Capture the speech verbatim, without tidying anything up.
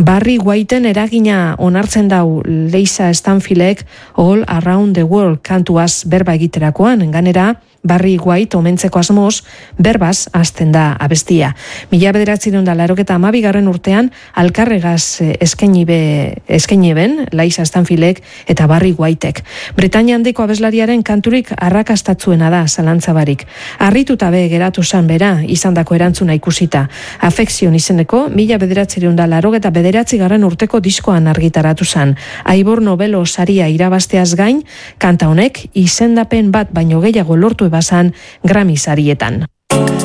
Barry Whiteen eragina onartzen dau Lisa Stanfieldek All Around the World kantuaz berba egiterakoan, ganera Barry White omentzeko asmoz berbaz hasten da abestia. Mila bederatziehun eta laurogeita hamabigarren urtean alkarregaz eskaini be eskaini ben Lisa Stanfieldek eta Barry Whitek. Britainia handiko abeslariaren kanturik arrakastatzuena da zalantza barik. Harrituta be geratu zan bera izandako erantzuna ikusita. Affection izeneko mila bederatziehun eta laurogeita bederatzigarren urteko diskoan argitaratu zan. Ivor Novello saria irabazteaz gain, kanta honek izendapen bat baino gehiago lortu ebazan Grammy sarietan.